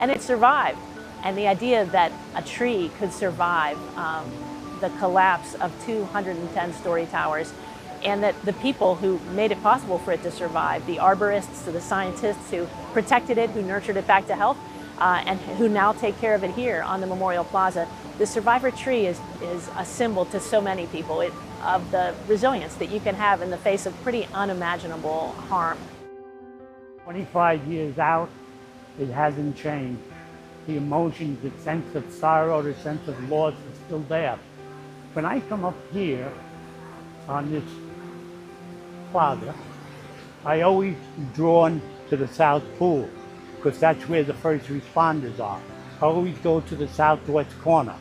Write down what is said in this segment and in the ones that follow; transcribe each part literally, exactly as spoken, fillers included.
And it survived. And the idea that a tree could survive um, the collapse of two hundred ten story towers, and that the people who made it possible for it to survive, the arborists, the scientists who protected it, who nurtured it back to health, uh, and who now take care of it here on the Memorial Plaza, the survivor tree is, is a symbol to so many people it, of the resilience that you can have in the face of pretty unimaginable harm. twenty-five years out, it hasn't changed. The emotions, the sense of sorrow, the sense of loss is still there. When I come up here on this plaza, I always drawn to the South Pool because that's where the first responders are. I always go to the southwest corner.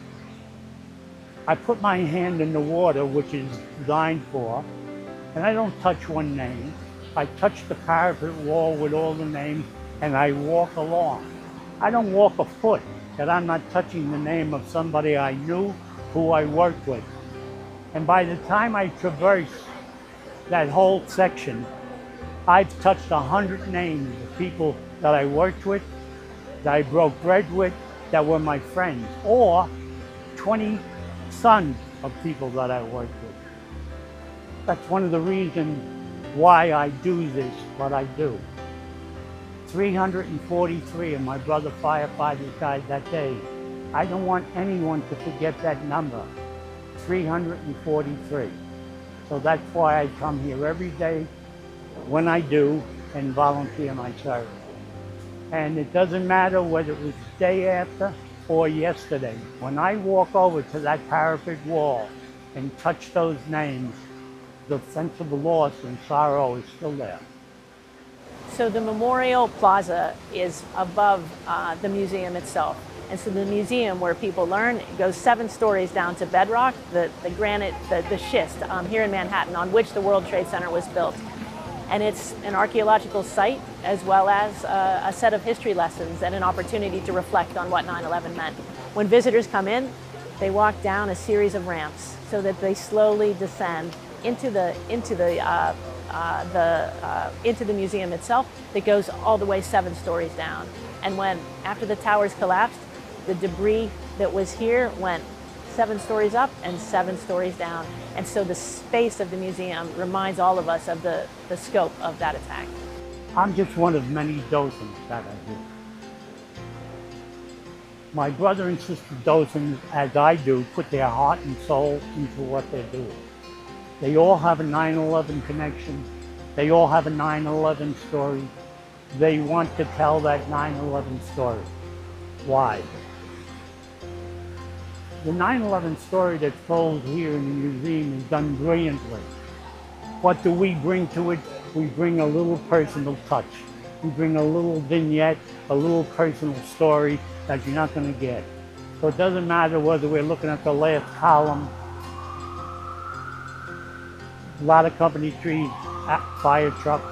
I put my hand in the water, which is designed for, and I don't touch one name. I touch the parapet wall with all the names, and I walk along. I don't walk a foot that I'm not touching the name of somebody I knew, who I worked with. And by the time I traverse that whole section, I've touched a hundred names of people that I worked with, that I broke bread with, that were my friends, or twenty sons of people that I worked with. That's one of the reasons why I do this, what I do. three hundred forty-three of my brother firefighters died that day. I don't want anyone to forget that number, three hundred forty-three. So that's why I come here every day when I do and volunteer my service. And it doesn't matter whether it was the day after or yesterday. When I walk over to that parapet wall and touch those names, the sense of loss and sorrow is still there. So the Memorial Plaza is above uh, the museum itself. And so the museum, where people learn, it goes seven stories down to bedrock, the, the granite, the, the schist um, here in Manhattan, on which the World Trade Center was built. And it's an archaeological site, as well as uh, a set of history lessons and an opportunity to reflect on what nine eleven meant. When visitors come in, they walk down a series of ramps so that they slowly descend into the, into the, uh, uh, the, uh, into the museum itself that goes all the way seven stories down. And when, after the towers collapsed, the debris that was here went seven stories up and seven stories down. And so the space of the museum reminds all of us of the, the scope of that attack. I'm just one of many docents that I do. My brother and sister docents, as I do, put their heart and soul into what they're doing. They all have a nine eleven connection. They all have a nine eleven story. They want to tell that nine eleven story. Why? The nine eleven story that's told here in the museum is done brilliantly. What do we bring to it? We bring a little personal touch. We bring a little vignette, a little personal story that you're not going to get. So it doesn't matter whether we're looking at the last column, a lot of company trees, fire trucks,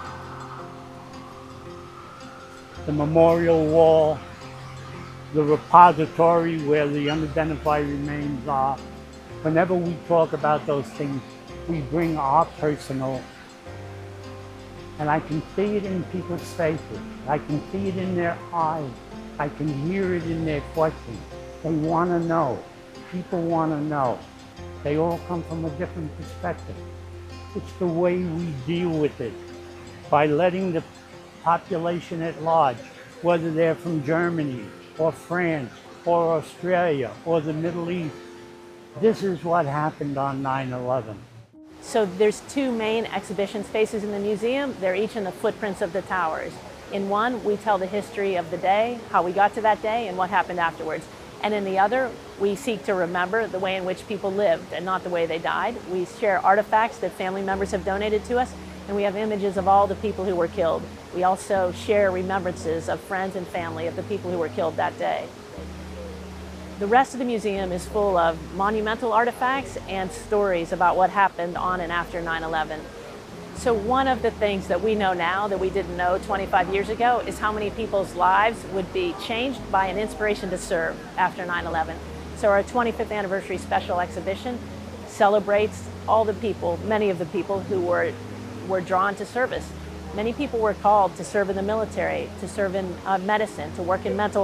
the memorial wall, the repository where the unidentified remains are. Whenever we talk about those things, we bring our personal, and I can see it in people's faces. I can see it in their eyes. I can hear it in their questions. They want to know. People want to know. They all come from a different perspective. It's the way we deal with it, by letting the population at large, whether they're from Germany, or France, or Australia, or the Middle East. This is what happened on nine eleven. So there's two main exhibition spaces in the museum. They're each in the footprints of the towers. In one, we tell the history of the day, how we got to that day, and what happened afterwards. And in the other, we seek to remember the way in which people lived and not the way they died. We share artifacts that family members have donated to us, and we have images of all the people who were killed. We also share remembrances of friends and family of the people who were killed that day. The rest of the museum is full of monumental artifacts and stories about what happened on and after nine eleven. So one of the things that we know now that we didn't know twenty-five years ago is how many people's lives would be changed by an inspiration to serve after nine eleven. So our twenty-fifth anniversary special exhibition celebrates all the people, many of the people who were, were drawn to service. Many people were called to serve in the military, to serve in uh, medicine, to work in mental